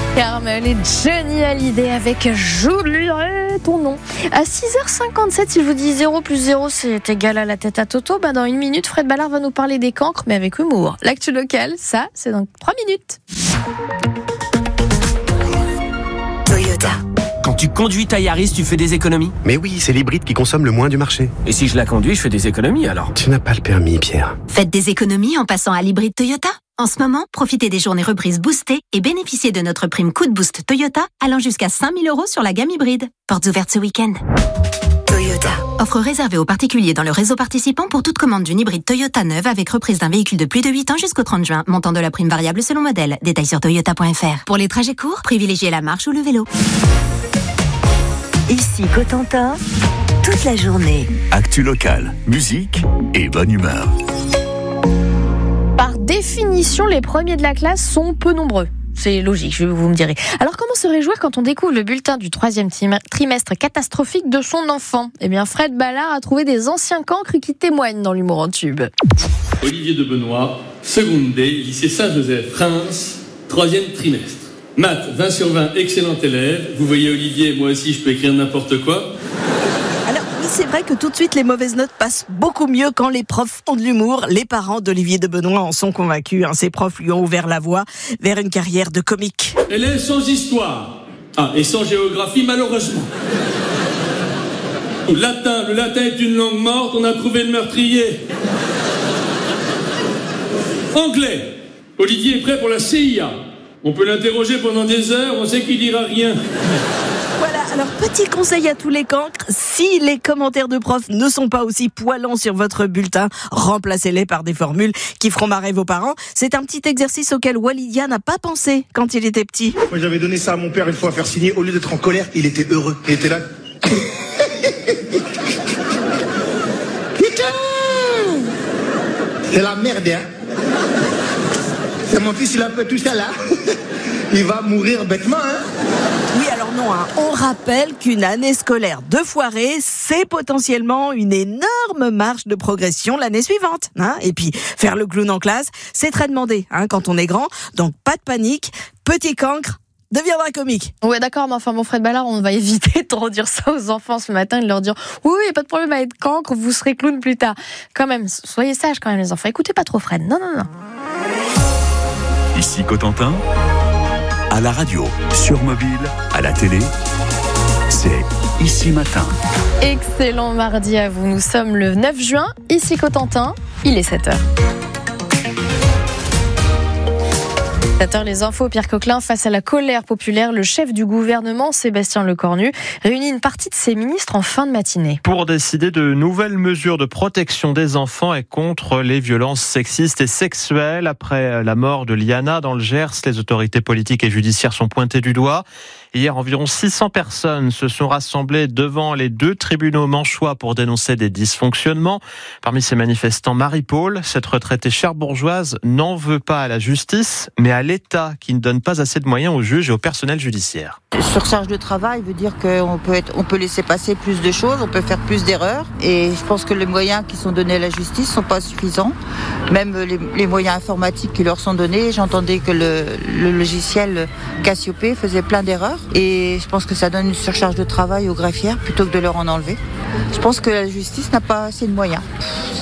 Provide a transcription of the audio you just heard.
Carmel et Johnny Hallyday avec J'oublierai ton nom. À 6h57, si je vous dis 0 plus 0, c'est égal à la tête à Toto. Dans une minute, Fred Ballard va nous parler des cancres, mais avec humour. L'actu locale, ça, c'est dans 3 minutes. Toyota. Quand tu conduis ta Yaris, tu fais des économies? Mais oui, c'est l'hybride qui consomme le moins du marché. Et si je la conduis, je fais des économies alors? Tu n'as pas le permis, Pierre. Faites des économies en passant à l'hybride Toyota. En ce moment, profitez des journées reprises boostées et bénéficiez de notre prime Coup de Boost Toyota allant jusqu'à 5 000 € sur la gamme hybride. Portes ouvertes ce week-end. Toyota. Offre réservée aux particuliers dans le réseau participant pour toute commande d'une hybride Toyota neuve avec reprise d'un véhicule de plus de 8 ans jusqu'au 30 juin. Montant de la prime variable selon modèle. Détails sur toyota.fr. Pour les trajets courts, privilégiez la marche ou le vélo. Ici Cotentin, toute la journée. Actu locale, musique et bonne humeur. Par définition, les premiers de la classe sont peu nombreux. C'est logique, vous me direz. Alors comment se réjouir quand on découvre le bulletin du 3e trimestre catastrophique de son enfant? Eh bien, Fred Ballard a trouvé des anciens cancres qui témoignent dans l'humour en tube. Olivier de Benoît, seconde D, lycée Saint-Joseph, Reims, 3e trimestre. Maths, 20 sur 20, excellent élève. Vous voyez Olivier, moi aussi je peux écrire n'importe quoi. Alors oui, c'est vrai que tout de suite les mauvaises notes passent beaucoup mieux quand les profs ont de l'humour. Les parents d'Olivier de Benoît en sont convaincus. Ces profs lui ont ouvert la voie vers une carrière de comique. Élève sans histoire. Ah, et sans géographie malheureusement. Le latin est une langue morte, on a trouvé le meurtrier. Anglais. Olivier est prêt pour la CIA. On peut l'interroger pendant des heures, on sait qu'il dira rien. Voilà, alors petit conseil à tous les cancres, si les commentaires de profs ne sont pas aussi poilants sur votre bulletin, remplacez-les par des formules qui feront marrer vos parents. C'est un petit exercice auquel Walidia n'a pas pensé quand il était petit. Moi j'avais donné ça à mon père une fois à faire signer, au lieu d'être en colère, il était heureux. Il était là. Putain! C'est la merde, hein? C'est mon fils, il a fait tout ça là. Il va mourir bêtement, hein? Oui, alors non, on rappelle qu'une année scolaire de foirée, c'est potentiellement une énorme marge de progression l'année suivante. Et puis, faire le clown en classe, c'est très demandé quand on est grand. Donc, pas de panique, petit cancre deviendra comique. Ouais, d'accord, mais enfin, mon Fred Ballard, on va éviter de redire ça aux enfants ce matin et de leur dire oui, pas de problème à être cancre, vous serez clown plus tard. Quand même, soyez sages quand même les enfants. Écoutez pas trop Fred. Non. Ici Cotentin, à la radio, sur mobile, à la télé, c'est Ici Matin. Excellent mardi à vous. Nous sommes le 9 juin, ici Cotentin, il est 7h. 7h, les infos, Pierre Coquelin. Face à la colère populaire, le chef du gouvernement, Sébastien Lecornu, réunit une partie de ses ministres en fin de matinée. Pour décider de nouvelles mesures de protection des enfants et contre les violences sexistes et sexuelles. Après la mort de Liana dans le Gers, les autorités politiques et judiciaires sont pointées du doigt. Hier, environ 600 personnes se sont rassemblées devant les 2 tribunaux manchois pour dénoncer des dysfonctionnements. Parmi ces manifestants, Marie-Paul, cette retraitée cherbourgeoise, n'en veut pas à la justice, mais à l'État qui ne donne pas assez de moyens aux juges et au personnel judiciaire. Surcharge de travail veut dire qu'on peut laisser passer plus de choses, on peut faire plus d'erreurs. Et je pense que les moyens qui sont donnés à la justice ne sont pas suffisants. Même les moyens informatiques qui leur sont donnés, j'entendais que le logiciel Cassiopée faisait plein d'erreurs. Et je pense que ça donne une surcharge de travail aux greffières plutôt que de leur en enlever. Je pense que la justice n'a pas assez de moyens.